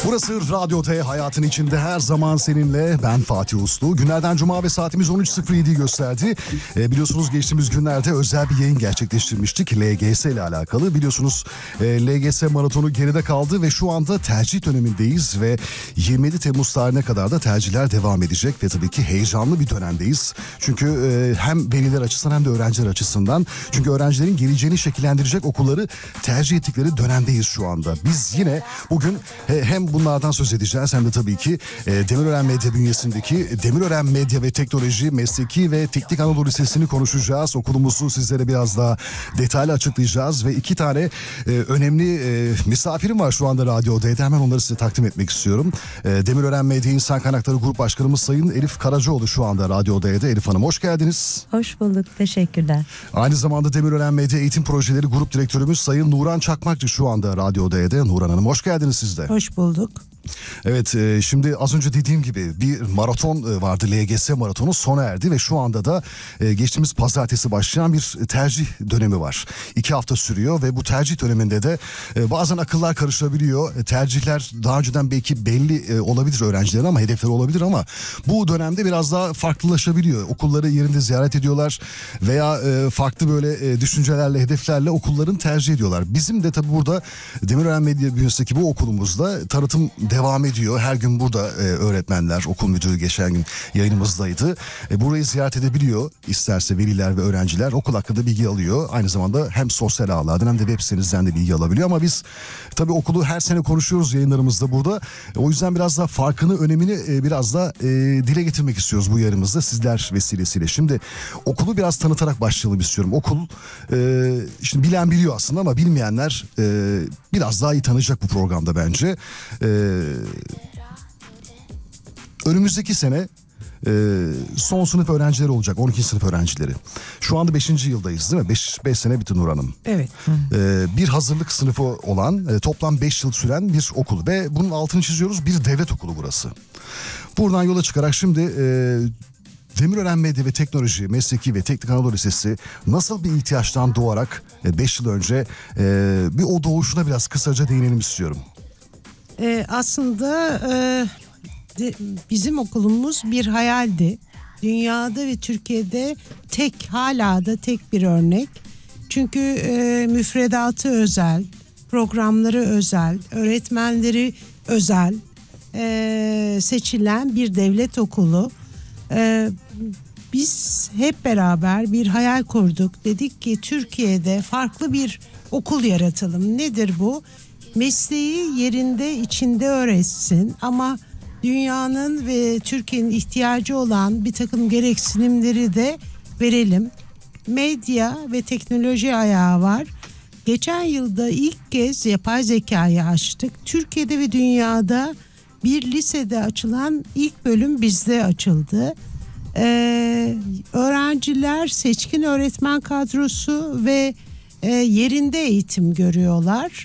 Burası Radyo T, hayatın içinde her zaman seninle. Ben Fatih Uslu. Günlerden Cuma ve saatimiz 13.07'yi gösterdi. Biliyorsunuz geçtiğimiz günlerde özel bir yayın gerçekleştirmiştik. LGS ile alakalı. Biliyorsunuz LGS maratonu geride kaldı ve şu anda tercih dönemindeyiz ve 27 Temmuz tarihine kadar da tercihler devam edecek ve tabii ki heyecanlı bir dönemdeyiz. Çünkü hem veliler açısından hem de öğrenciler açısından. Çünkü öğrencilerin geleceğini şekillendirecek okulları tercih ettikleri dönemdeyiz şu anda. Biz yine bugün hem bunlardan söz edeceğiz hem de tabii ki Demirören Medya bünyesindeki Demirören Medya ve Teknoloji Mesleki ve Teknik Anadolu Lisesi'ni konuşacağız. Okulumuzu sizlere biraz daha detaylı açıklayacağız ve iki tane önemli misafirim var şu anda Radyo D'de. Hemen onları size takdim etmek istiyorum. Demirören Medya İnsan Kaynakları Grup Başkanımız Sayın Elif Karacaoğlu şu anda Radyo D'de. Elif Hanım hoş geldiniz. Hoş bulduk, teşekkürler. Aynı zamanda Demirören Medya Eğitim Projeleri Grup Direktörümüz Sayın Nuran Çakmakçı şu anda Radyo D'de. Nuran Hanım hoş geldiniz siz de. Hoş bulduk. Evet, şimdi az önce dediğim gibi bir maraton vardı, LGS maratonu sona erdi ve şu anda da geçtiğimiz pazartesi başlayan bir tercih dönemi var. 2 hafta sürüyor ve bu tercih döneminde de bazen akıllar karışabiliyor. Tercihler daha önceden belki belli olabilir öğrencilerin ama hedefleri olabilir ama bu dönemde biraz daha farklılaşabiliyor. Okulları yerinde ziyaret ediyorlar veya farklı böyle düşüncelerle, hedeflerle okulların tercih ediyorlar. Bizim de tabii burada Demirören Medya bünyesindeki bu okulumuzda tanıtım devam ediyor. Her gün burada öğretmenler, okul müdürü geçen gün yayınımızdaydı. Burayı ziyaret edebiliyor. İsterse veliler ve öğrenciler okul hakkında bilgi alıyor. Aynı zamanda hem sosyal ağlardan hem de web sitenizden de bilgi alabiliyor. Ama biz tabii okulu her sene konuşuyoruz yayınlarımızda burada. O yüzden biraz daha farkını, önemini biraz da dile getirmek istiyoruz bu yayınımızda sizler vesilesiyle. Şimdi okulu biraz tanıtarak başlayalım istiyorum. Okul şimdi bilen biliyor aslında ama bilmeyenler biraz daha iyi tanıyacak bu programda bence. Önümüzdeki sene son sınıf öğrencileri olacak, 12. sınıf öğrencileri. Şu anda 5. yıldayız değil mi? 5 sene bitti Nur Hanım. Evet. Bir hazırlık sınıfı olan toplam 5 yıl süren bir okul ve bunun altını çiziyoruz, bir devlet okulu burası. Buradan yola çıkarak şimdi Demirören Medya ve Teknoloji Mesleki ve Teknik Anadolu Lisesi nasıl bir ihtiyaçtan doğarak 5 yıl önce bir o doğuşuna biraz kısaca değinelim istiyorum. Aslında bizim okulumuz bir hayaldi. Dünyada ve Türkiye'de hala da tek bir örnek. Çünkü müfredatı özel, programları özel, öğretmenleri özel seçilen bir devlet okulu. Biz hep beraber bir hayal kurduk. Dedik ki Türkiye'de farklı bir okul yaratalım. Nedir bu? Mesleği yerinde, içinde öğretsin ama dünyanın ve Türkiye'nin ihtiyacı olan bir takım gereksinimleri de verelim. Medya ve teknoloji ayağı var. Geçen yılda ilk kez yapay zekayı açtık. Türkiye'de ve dünyada bir lisede açılan ilk bölüm bizde açıldı. Öğrenciler seçkin öğretmen kadrosu ve yerinde eğitim görüyorlar.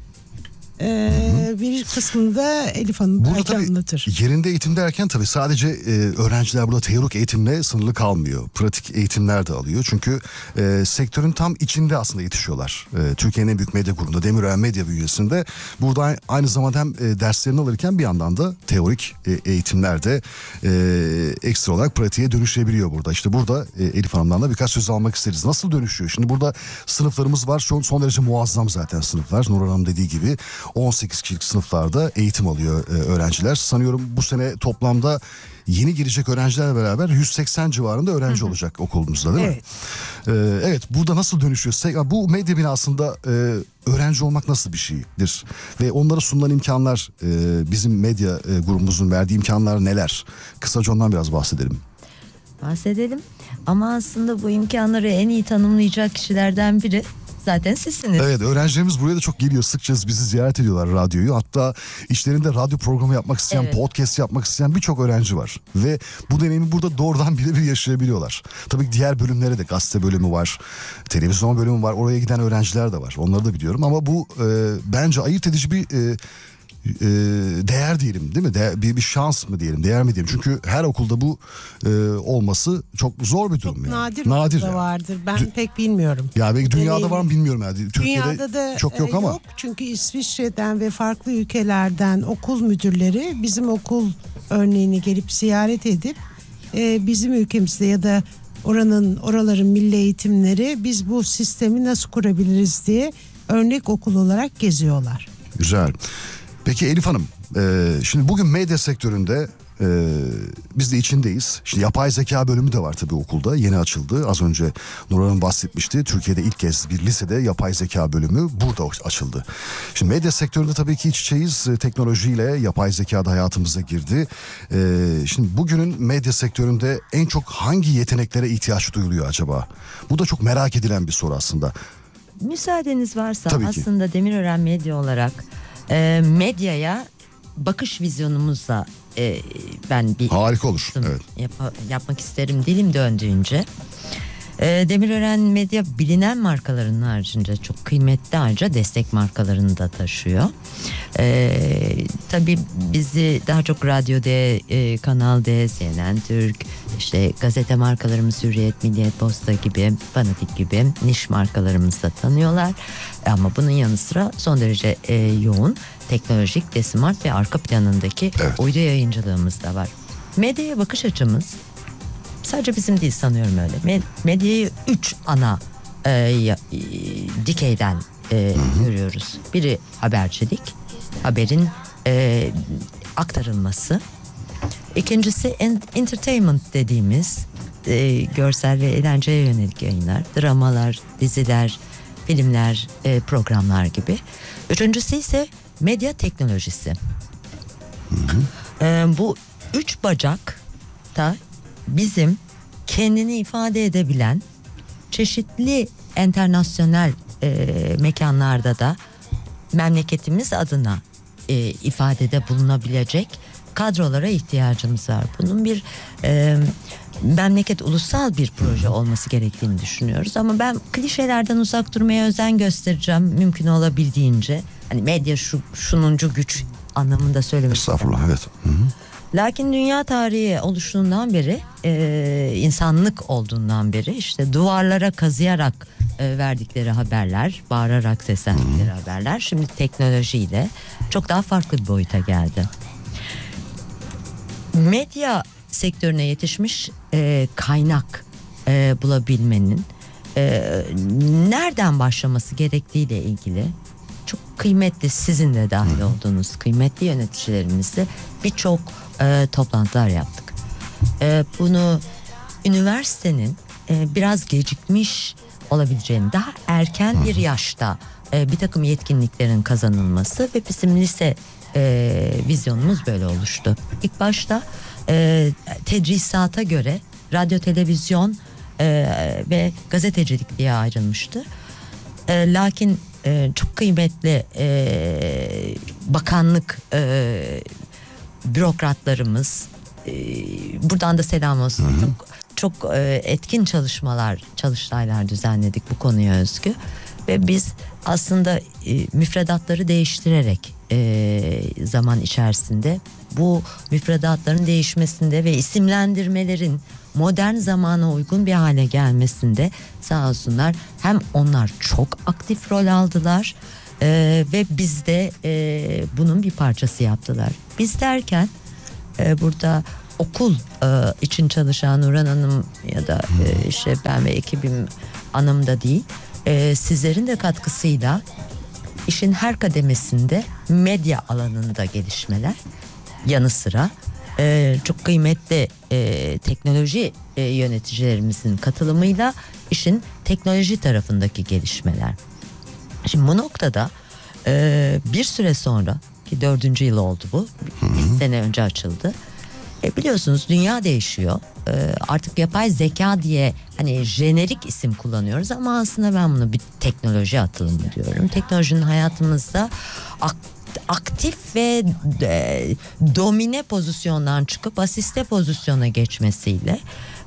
Bir kısmında Elif Hanım belki anlatır. Yerinde eğitim derken tabii sadece öğrenciler burada teorik eğitimle sınırlı kalmıyor. Pratik eğitimler de alıyor. Çünkü sektörün tam içinde aslında yetişiyorlar. Türkiye'nin en büyük medya grubunda Demirören Medya bünyesinde burada aynı zamanda hem derslerini alırken bir yandan da teorik eğitimler de ekstra olarak pratiğe dönüşebiliyor burada. İşte burada Elif Hanım'dan da birkaç söz almak isteriz. Nasıl dönüşüyor? Şimdi burada sınıflarımız var. Son derece muazzam zaten sınıflar. Nur Hanım dediği gibi 18 kişilik sınıflarda eğitim alıyor öğrenciler. Sanıyorum bu sene toplamda yeni girecek öğrencilerle beraber 180 civarında öğrenci olacak okulumuzda değil mi? Evet, burada nasıl dönüşüyor? Bu medya binasında öğrenci olmak nasıl bir şeydir? Ve onlara sunulan imkanlar, bizim medya grubumuzun verdiği imkanlar neler? Kısaca ondan biraz bahsedelim. Bahsedelim ama aslında bu imkanları en iyi tanımlayacak kişilerden biri zaten sizsiniz. Evet, öğrencilerimiz buraya da çok geliyor. Sıkça bizi ziyaret ediyorlar radyoyu. Hatta işlerinde radyo programı yapmak isteyen, podcast yapmak isteyen birçok öğrenci var. Ve bu deneyimi burada doğrudan birebir yaşayabiliyorlar. Tabii diğer bölümlere de gazete bölümü var, televizyon bölümü var. Oraya giden öğrenciler de var. Onları da biliyorum ama bu bence ayırt edici bir değer diyelim değil mi? Bir şans mı diyelim, değer mi diyelim? Çünkü her okulda bu olması çok zor bir durum. Çok yani. nadir Nadir okulda yani. vardır. Ben pek bilmiyorum. Ya belki dünyada Deneyim- var mı bilmiyorum yani. Türkiye'de Dünyada da çok yok ama. yok. Çünkü İsviçre'den ve farklı ülkelerden okul müdürleri bizim okul örneğini gelip ziyaret edip bizim ülkemizde ya da oraların milli eğitimleri biz bu sistemi nasıl kurabiliriz diye örnek okul olarak geziyorlar. Güzel. Peki Elif Hanım, şimdi bugün medya sektöründe biz de içindeyiz. Şimdi yapay zeka bölümü de var tabii okulda. Yeni açıldı. Az önce Nur Hanım bahsetmişti. Türkiye'de ilk kez bir lisede yapay zeka bölümü burada açıldı. Şimdi medya sektöründe tabii ki iç içeyiz. Teknolojiyle yapay zeka da hayatımıza girdi. Şimdi bugünün medya sektöründe en çok hangi yeteneklere ihtiyaç duyuluyor acaba? Bu da çok merak edilen bir soru aslında. Müsaadeniz varsa Tabii ki. aslında Demirören Medya olarak medyaya bakış vizyonumuzla ben bir Harika olur. Evet. yapmak isterim dilim döndüğünce. Demirören Medya bilinen markaların haricinde çok kıymetli ayrıca destek markalarını da taşıyor. Tabii bizi daha çok Radyo D, Kanal D, CNN Türk, işte gazete markalarımız Hürriyet, Milliyet, Posta gibi, Fanatik gibi niş markalarımızı da tanıyorlar. Ama bunun yanı sıra son derece yoğun teknolojik, desmart ve arka planındaki uydu yayıncılığımız da var. Medyaya bakış açımız sadece bizim değil sanıyorum öyle. Medyayı 3 ana dikeyden görüyoruz. Biri habercilik, haberin aktarılması. İkincisi entertainment dediğimiz görsel ve eğlenceye yönelik yayınlar, dramalar, diziler, filmler, programlar gibi. Üçüncüsü ise medya teknolojisi. Bu 3 bacak da bizim kendini ifade edebilen çeşitli internasyonel mekanlarda da memleketimiz adına ifadede bulunabilecek kadrolara ihtiyacımız var. Bunun bir memleket ulusal bir proje olması gerektiğini düşünüyoruz ama ben klişelerden uzak durmaya özen göstereceğim mümkün olabildiğince. Hani medya şununcu güç anlamında söylemek Estağfurullah, evet. Hı-hı. Lakin dünya tarihi oluştuğundan beri insanlık olduğundan beri işte duvarlara kazıyarak verdikleri haberler, bağırarak seslendikleri haberler şimdi teknolojiyle çok daha farklı bir boyuta geldi. Medya sektörüne yetişmiş kaynak bulabilmenin nereden başlaması gerektiğiyle ilgili çok kıymetli, sizin de dahil olduğunuz kıymetli yöneticilerimizle birçok toplantılar yaptık. Bunu üniversitenin biraz gecikmiş olabileceğini, daha erken bir yaşta bir takım yetkinliklerin kazanılması ve bizim lise vizyonumuz böyle oluştu. İlk başta tedrisata göre radyo, televizyon ve gazetecilik diye ayrılmıştı. Lakin çok kıymetli bakanlık bürokratlarımız, buradan da selam olsun. Çok etkin çalıştaylar düzenledik bu konuya özgü ve biz aslında müfredatları değiştirerek zaman içerisinde bu müfredatların değişmesinde ve isimlendirmelerin modern zamana uygun bir hale gelmesinde sağ olsunlar hem onlar çok aktif rol aldılar ve biz de bunun bir parçası yaptılar. Biz derken burada okul için çalışan Nurhan Hanım ya da işte ben ve ekibim anlamda değil, sizlerin de katkısıyla işin her kademesinde medya alanında gelişmeler yanı sıra çok kıymetli teknoloji yöneticilerimizin katılımıyla işin teknoloji tarafındaki gelişmeler. Şimdi bu noktada bir süre sonra, ki 4. yıl oldu bu, bir sene önce açıldı. Biliyorsunuz dünya değişiyor. Artık yapay zeka diye hani jenerik isim kullanıyoruz ama aslında ben bunu bir teknoloji atılımı diyorum. Teknolojinin hayatımızda aktif ve domine pozisyondan çıkıp asiste pozisyona geçmesiyle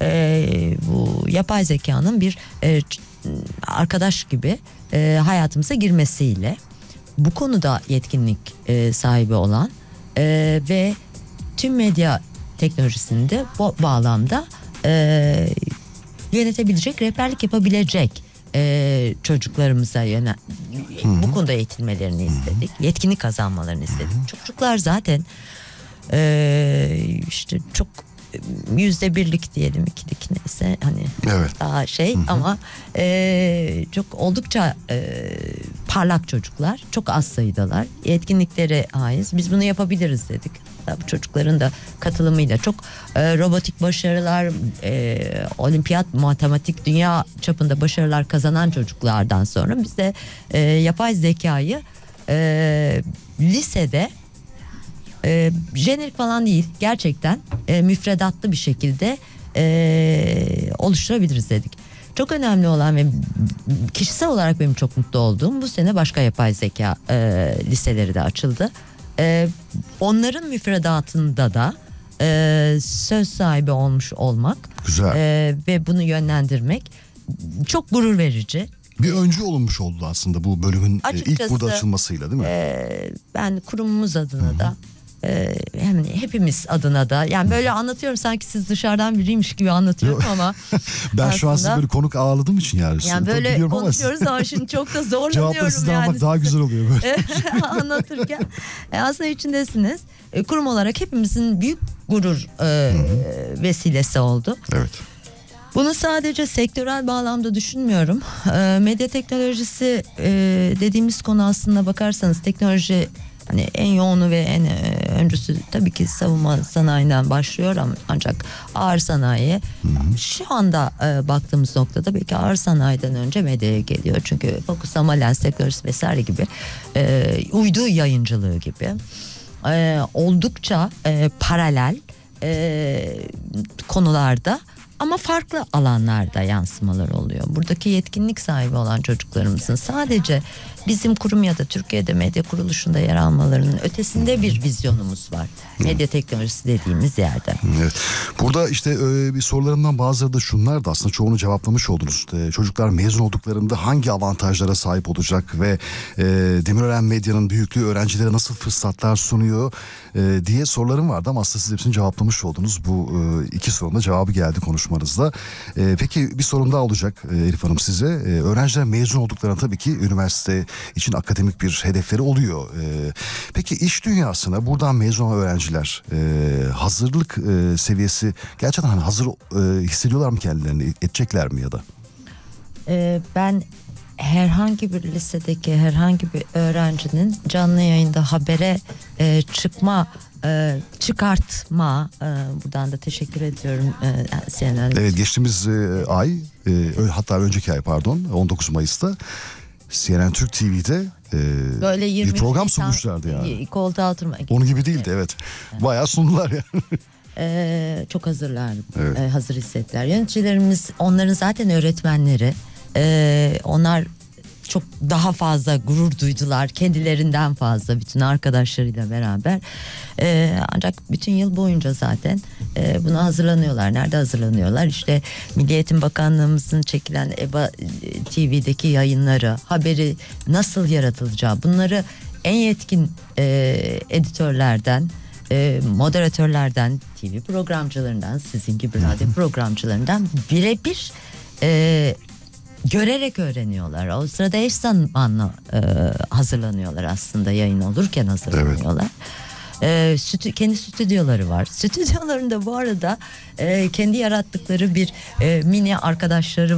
bu yapay zekanın bir arkadaş gibi hayatımıza girmesiyle bu konuda yetkinlik sahibi olan ve tüm medya teknolojisinde bu bağlamda yönetebilecek, rehberlik yapabilecek çocuklarımıza bu konuda eğitilmelerini istedik. Yetkinlik kazanmalarını istedik. Çocuklar zaten işte çok %1'lik diyelim, 2'lik neyse hani Evet. daha ama çok oldukça parlak çocuklar, çok az sayıdalar, yetkinliklere haiz, biz bunu yapabiliriz dedik. Bu çocukların da katılımıyla çok robotik başarılar, olimpiyat, matematik, dünya çapında başarılar kazanan çocuklardan sonra biz de yapay zekayı lisede jenerik falan değil, gerçekten müfredatlı bir şekilde oluşturabiliriz dedik. Çok önemli olan ve kişisel olarak benim çok mutlu olduğum, bu sene başka yapay zeka liseleri de açıldı. Onların müfredatında da söz sahibi olmuş olmak ve bunu yönlendirmek çok gurur verici. Bir öncü olunmuş oldu aslında bu bölümün ilk burada açılmasıyla, değil mi? Ben kurumumuz adına da hem hepimiz adına da, yani böyle anlatıyorum sanki siz dışarıdan biriymiş gibi anlatıyorum ama ben şu an sizi böyle konuk ağladığım için yani böyle konuşuyoruz ama şimdi çok da zorlanıyorum cevapları sizden yani. almak daha güzel oluyor böyle. Anlatırken aslında içindesiniz. Kurum olarak hepimizin büyük gurur vesilesi oldu. Evet. Bunu sadece sektörel bağlamda düşünmüyorum. Medya teknolojisi dediğimiz konu, aslında bakarsanız teknoloji hani en yoğunu ve en öncüsü tabii ki savunma sanayinden başlıyor, ama ancak ağır sanayi şu anda baktığımız noktada belki ağır sanayiden önce medyaya geliyor. Çünkü fokuslama, lens teknolojisi vesaire gibi, uydu yayıncılığı gibi oldukça paralel konularda ama farklı alanlarda yansımalar oluyor. Buradaki yetkinlik sahibi olan çocuklarımızın sadece bizim kurum ya da Türkiye'de medya kuruluşunda yer almalarının ötesinde bir vizyonumuz var. Medya teknolojisi dediğimiz yerde. Evet. Burada işte bir sorularımdan bazıları da şunlar da, aslında çoğunu cevaplamış oldunuz. Çocuklar mezun olduklarında hangi avantajlara sahip olacak ve Demirören Medya'nın büyüklüğü öğrencilere nasıl fırsatlar sunuyor diye sorularım vardı, ama aslında siz hepsini cevaplamış oldunuz. Bu iki sorunun da cevabı geldi konuşmanızda. Peki bir sorum daha olacak Elif Hanım size. Öğrenciler mezun olduklarında tabii ki üniversite için akademik bir hedefleri oluyor. Peki iş dünyasına buradan mezun olan öğrenciler hazırlık seviyesi gerçekten hani hazır hissediyorlar mı kendilerini, edecekler mi ya da? Ben herhangi bir lisedeki herhangi bir öğrencinin canlı yayında habere çıkartma, buradan da teşekkür ediyorum CNN. Evet, geçtiğimiz ay, hatta önceki ay pardon, 19 Mayıs'ta CNN Türk TV'de böyle bir program sunmuşlardı yani. Koltuğa oturma. Onun gibi değildi, evet. Bayağı sundular yani. Çok hazırlar, evet. Hazır hissettiler. Yöneticilerimiz, onların zaten öğretmenleri. Onlar çok daha fazla gurur duydular, kendilerinden fazla, bütün arkadaşlarıyla beraber. Ancak bütün yıl boyunca zaten buna hazırlanıyorlar. Nerede hazırlanıyorlar? İşte Milli Eğitim Bakanlığımızın çekilen EBA TV'deki yayınları, haberi nasıl yaratılacağı, bunları en yetkin editörlerden, moderatörlerden, TV programcılarından, sizin gibi radyo programcılarından birebir görerek öğreniyorlar. O sırada eş zamanlı hazırlanıyorlar, aslında yayın olurken hazırlanıyorlar. Evet. Kendi stüdyoları var. Stüdyolarında bu arada kendi yarattıkları bir mini arkadaşları